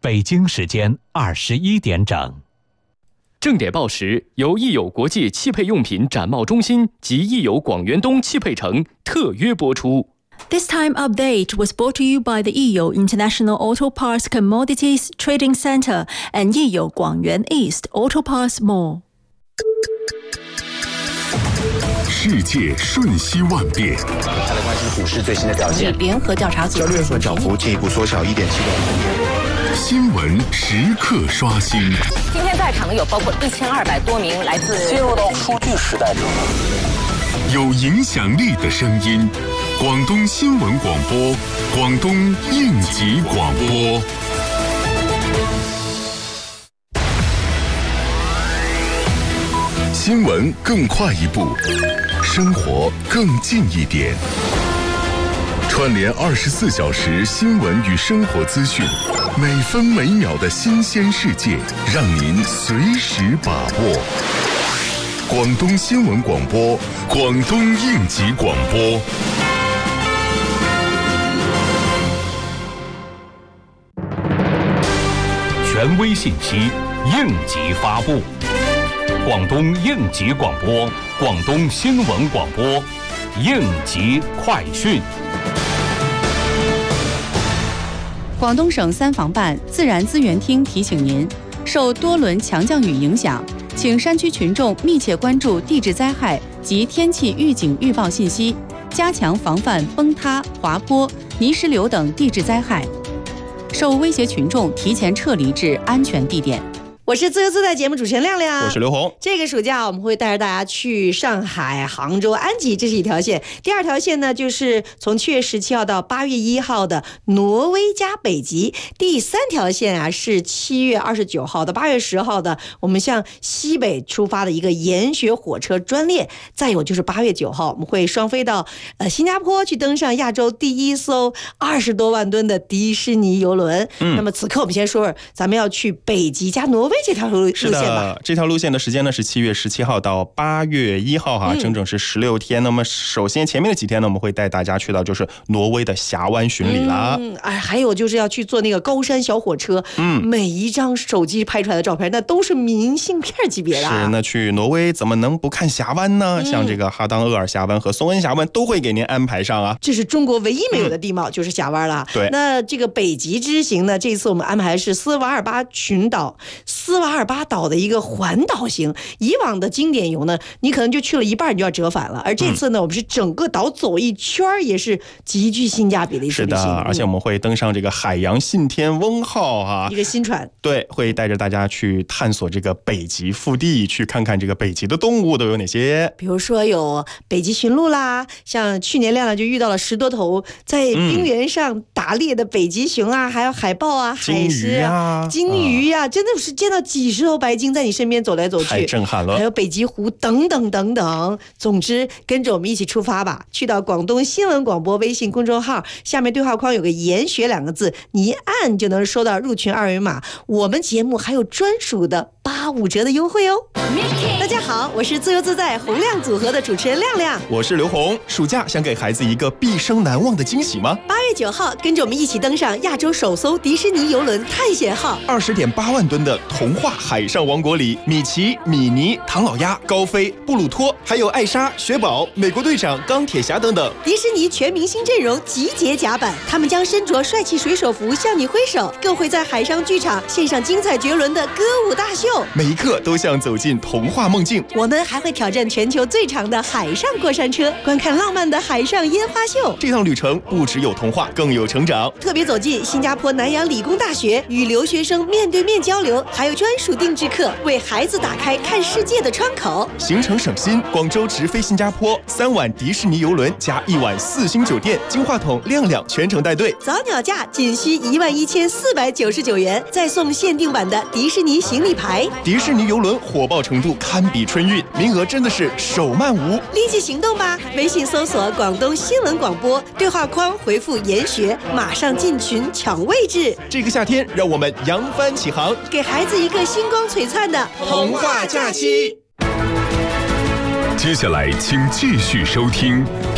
北京时间21点整。 正点报时由益友国际汽配用品展贸中心及益友广元东汽配城特约播出。 This time update was brought to you by the Yiyou International Auto Parts Commodities Trading Center and Yiyou Guangyuan East Auto Parts Mall。 世界瞬息万变， 再来关心股市最新的表现。 联合调查组交易所涨幅进一步缩小1.7个百分点。 新闻时刻刷新。 今天在场的有包括1200多名来自。 进入到数据时代之后， 有影响力的声音，广东新闻广播，广东应急广播。新闻更快一步，生活更近一点。串联24小时新闻与生活资讯，每分每秒的新鲜世界，让您随时把握。广东新闻广播，广东应急广播。 权威信息，应急发布。广东应急广播，广东新闻广播，应急快讯。 广东省三防办自然资源厅提醒您，受多轮强降雨影响，请山区群众密切关注地质灾害及天气预警预报信息，加强防范崩塌、滑坡、泥石流等地质灾害。受威胁群众提前撤离至安全地点。 我是自由自在节目主持人亮亮， 我是刘红。 这个暑假我们会带着大家去上海、杭州、安吉，这是一条线。第二条线呢，就是从7月17号到8月1号的挪威加北极。第三条线啊，是7月29号到8月10号的我们向西北出发的一个研学火车专列。再有就是8月9号，我们会双飞到新加坡去登上亚洲第一艘20多万吨的迪士尼邮轮。那么此刻我们先说说，咱们要去北极加挪威这条路线吧。 是的，这条路线的时间呢是7月17号到8月1号哈，整整是16天。那么首先前面的几天呢，我们会带大家去到就是挪威的峡湾巡礼啦。 还有就是要去坐那个高山小火车。每一张手机拍出来的照片，那都是明信片级别的。 是，那去挪威怎么能不看峡湾呢？像这个哈当厄尔峡湾和松恩峡湾都会给您安排上啊。 这是中国唯一没有的地貌，就是峡湾了。 对， 那这个北极之行呢，这次我们安排的是斯瓦尔巴群岛。斯瓦尔巴岛的一个环岛行，以往的经典游呢，你可能就去了一半你就要折返了，而这次呢，我们是整个岛走一圈，也是极具性价比的一次旅行。 是的，而且我们会登上这个海洋信天翁号啊， 一个新船。 对，会带着大家去探索这个北极腹地，去看看这个北极的动物都有哪些。 比如说有北极驯鹿啦，像去年亮亮就遇到了10多头在冰原上打猎的北极熊啊，还有海豹啊、海狮啊、金鱼啊，真的是见到几十头白鲸在你身边走来走去， 太震撼了。 还有北极狐等等等等。总之跟着我们一起出发吧，去到广东新闻广播微信公众号，下面对话框有个研学2个字，你一按就能收到入群2维码，我们节目还有专属的85折的优惠哦。大家好，我是自由自在洪亮组合的主持人亮亮。 我是刘红。暑假想给孩子一个毕生难忘的惊喜吗 ？8月9号跟着我们一起登上亚洲首艘迪士尼邮轮探险号 ，20.8万吨的童话海上王国里，米奇、米妮、唐老鸭、高飞、布鲁托，还有艾莎、雪宝、美国队长、钢铁侠等等， 迪士尼全明星阵容集结甲板，他们将身着帅气水手服向你挥手，更会在海上剧场献上精彩绝伦的歌舞大秀， 每一刻都像走进童话梦境。 我们还会挑战全球最长的海上过山车，观看浪漫的海上烟花秀。 这趟旅程不只有童话，更有成长。 特别走进新加坡南洋理工大学，与留学生面对面交流，还有专属定制课，为孩子打开看世界的窗口。 行程省心，广州直飞新加坡，3晚迪士尼邮轮加1晚4星酒店，金话筒亮亮全程带队， 早鸟价仅需11499元，再送限定版的迪士尼行李牌。 迪士尼邮轮火爆程度堪比春运，名额真的是手慢无， 立即行动吧！微信搜索广东新闻广播，对话框回复研学，马上进群抢位置。 这个夏天，让我们扬帆起航， 给孩子一个星光璀璨的童话假期。 接下来请继续收听